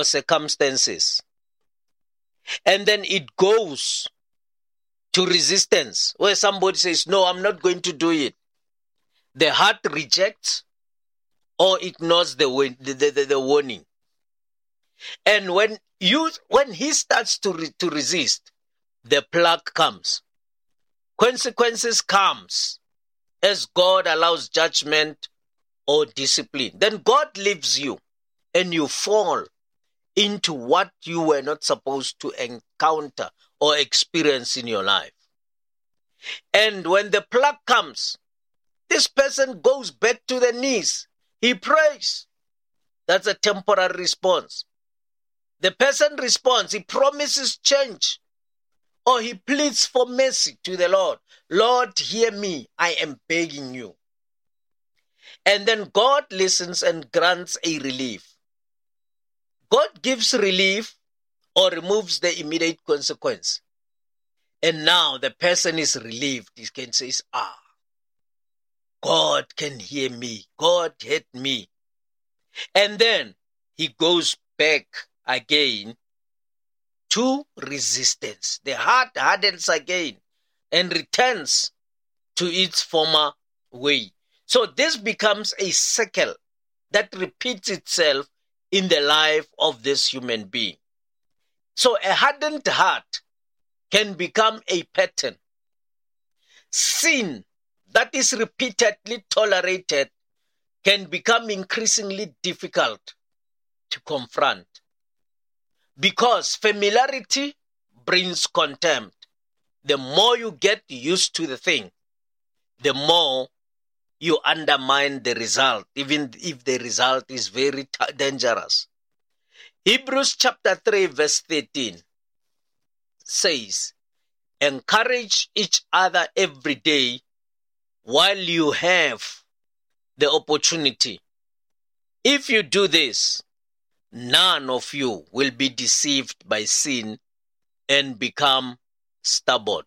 or circumstances. And then it goes to resistance, where somebody says, no, I'm not going to do it. The heart rejects or ignores the warning. And when he starts to resist, the plague comes. Consequences comes as God allows judgment or discipline. Then God leaves you and you fall into what you were not supposed to encounter or experience in your life. And when the plague comes, this person goes back to the knees. He prays. That's a temporary response. The person responds. He promises change. Or he pleads for mercy to the Lord. Lord, hear me. I am begging you. And then God listens and grants a relief. God gives relief or removes the immediate consequence. And now the person is relieved. He can say, God can hear me. God heard me. And then he goes back again to resistance. The heart hardens again and returns to its former way. So this becomes a cycle that repeats itself in the life of this human being. So a hardened heart can become a pattern. Sin that is repeatedly tolerated can become increasingly difficult to confront. Because familiarity brings contempt. The more you get used to the thing, the more you undermine the result, even if the result is very dangerous. Hebrews chapter 3 verse 13 says, encourage each other every day while you have the opportunity. If you do this, none of you will be deceived by sin and become stubborn.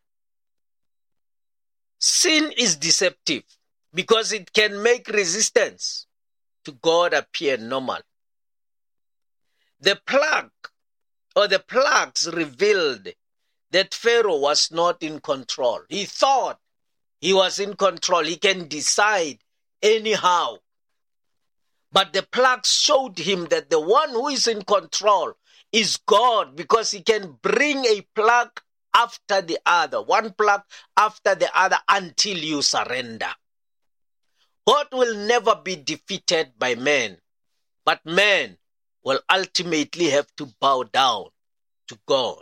Sin is deceptive because it can make resistance to God appear normal. The plague or the plagues revealed that Pharaoh was not in control. He thought he was in control. He can decide anyhow. But the plagues showed him that the one who is in control is God, because he can bring a plague after the other, one plague after the other, until you surrender. God will never be defeated by man, but man will ultimately have to bow down to God.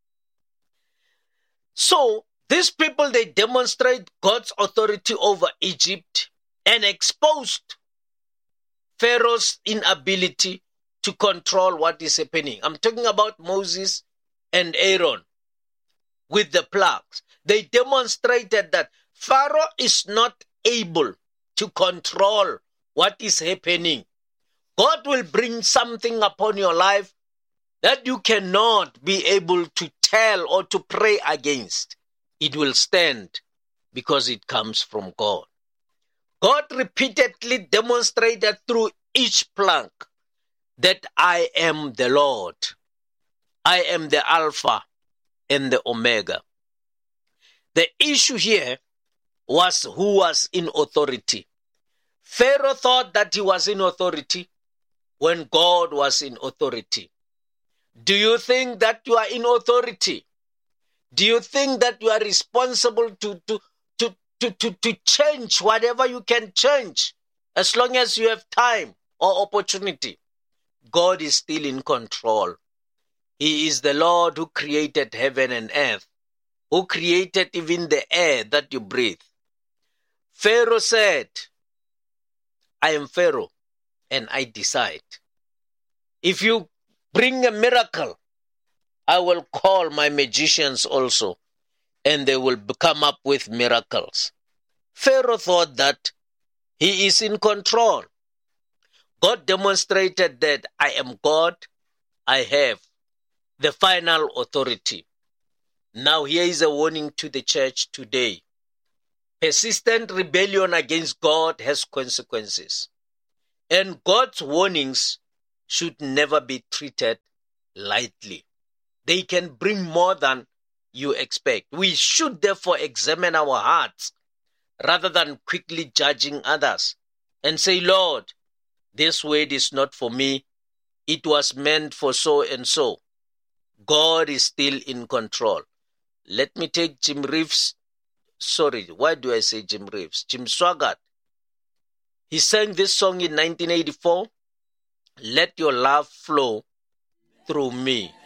So these people, they demonstrate God's authority over Egypt and exposed Pharaoh's inability to control what is happening. I'm talking about Moses and Aaron with the plagues. They demonstrated that Pharaoh is not able to control what is happening. God will bring something upon your life that you cannot be able to tell or to pray against. It will stand because it comes from God. God repeatedly demonstrated through each plague that I am the Lord. I am the Alpha and the Omega. The issue here was who was in authority. Pharaoh thought that he was in authority when God was in authority. Do you think that you are in authority? Do you think that you are responsible to change whatever you can change as long as you have time or opportunity? God is still in control. He is the Lord who created heaven and earth, who created even the air that you breathe. Pharaoh said, I am Pharaoh and I decide. If you bring a miracle, I will call my magicians also, and they will come up with miracles. Pharaoh thought that he is in control. God demonstrated that I am God. I have the final authority. Now here is a warning to the church today. Persistent rebellion against God has consequences. And God's warnings should never be treated lightly. They can bring more than you expect. We should therefore examine our hearts rather than quickly judging others and say, Lord, this word is not for me. It was meant for so and so. God is still in control. Let me take Jim Reeves. Sorry, why do I say Jim Reeves? Jim Swaggart. He sang this song in 1984. Let your love flow through me.